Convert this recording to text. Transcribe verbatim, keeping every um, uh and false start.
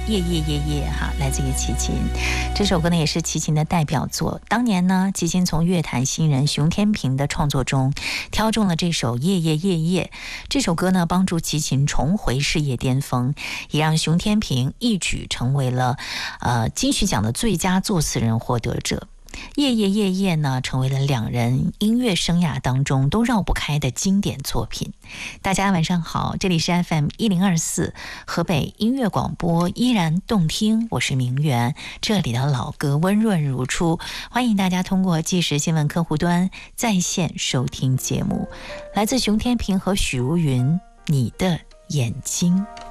夜夜夜夜哈，来自于齐秦。这首歌呢也是齐秦的代表作。当年呢，齐秦从乐坛新人熊天平的创作中挑中了这首夜夜夜夜。这首歌呢，帮助齐秦重回事业巅峰，也让熊天平一举成为了呃金曲奖的最佳作词人获得者。夜夜夜夜呢，成为了两人音乐生涯当中都绕不开的经典作品。大家晚上好，这里是 F M 一零二四河北音乐广播，依然动听，我是明媛，这里的老歌温润如初，欢迎大家通过即时新闻客户端在线收听节目。来自熊天平和许茹芸，你的眼睛。